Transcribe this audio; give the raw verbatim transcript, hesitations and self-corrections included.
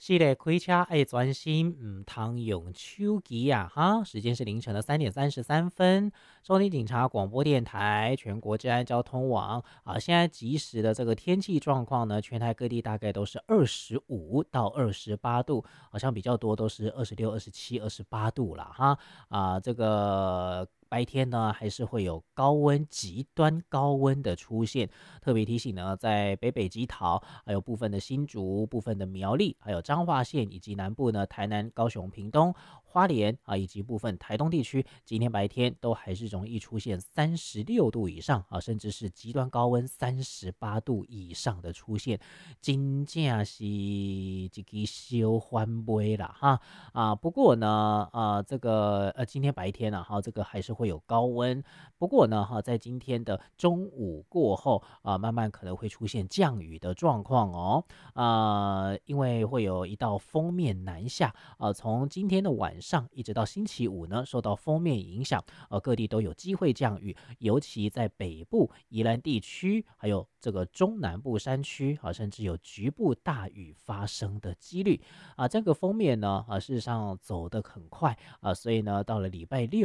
是的，开车爱专心，唔通用手机呀、哈。时间是凌晨的三点三十三分，收听警察广播电台全国治安交通网啊。现在即时的这个天气状况呢，全台各地大概都是二十五到二十八度，好像比较多都是二十六、二十七、二十八度啦哈。啊，这个。白天呢，还是会有高温、极端高温的出现。特别提醒呢，在北北基桃，还有部分的新竹、部分的苗栗，还有彰化县以及南部呢，台南、高雄、屏东、花莲啊，以及部分台东地区，今天白天都还是容易出现三十六度以上啊，甚至是极端高温三十八度以上的出现，真正是这个小欢杯啦哈啊。不过呢，啊这个呃今天白天啊哈，这个还是会有高温，不过呢哈，在今天的中午过后啊，慢慢可能会出现降雨的状况哦。啊，因为会有一道锋面南下，啊，从今天的晚上一直到星期五呢，受到锋面影响，呃，各地都有机会降雨，尤其在北部、宜兰地区，还有这个中南部山区啊，甚至有局部大雨发生的几率啊。这个锋面呢，啊，事实上走得很快啊，所以呢，到了礼拜六。